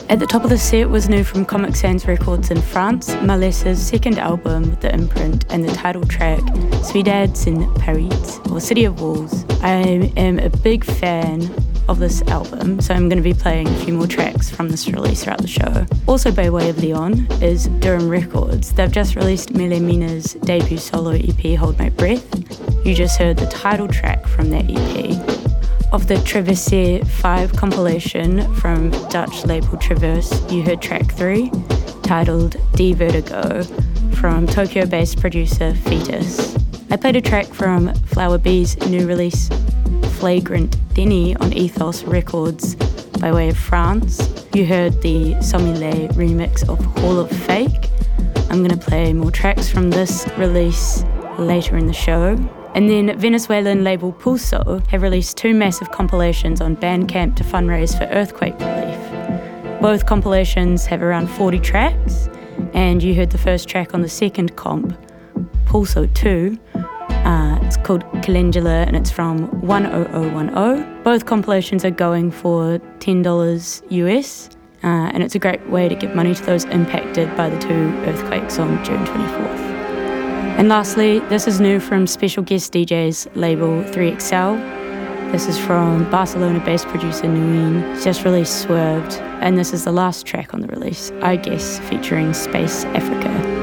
At the top of the set was new from Comic Sans Records in France, Malessa's second album with the imprint and the title track, Ciudades en Paris, or City of Walls. I am a big fan of this album, so I'm going to be playing a few more tracks from this release throughout the show. Also by way of Lyon is Durham Records. They've just released Mele Mina's debut solo EP, Hold My Breath. You just heard the title track from that EP. Of the Traverse 5 compilation from Dutch label Traverse, you heard track 3, titled D Vertigo, from Tokyo-based producer Fetus. I played a track from Flower B's new release, Flagrant Denny, on Ethos Records by way of France. You heard the Somile remix of Hall of Fake. I'm going to play more tracks from this release later in the show. And then Venezuelan label Pulso have released 2 massive compilations on Bandcamp to fundraise for earthquake relief. Both compilations have around 40 tracks, and you heard the first track on the second comp, Pulso 2. It's called Calendula and it's from 10010. Both compilations are going for $10 US, and it's a great way to give money to those impacted by the 2 earthquakes on June 24th. And lastly, this is new from special guest DJ's label 3XL. This is from Barcelona-based producer Nguyen. He's just released Swerved, and this is the last track on the release, I Guess, featuring Space Africa.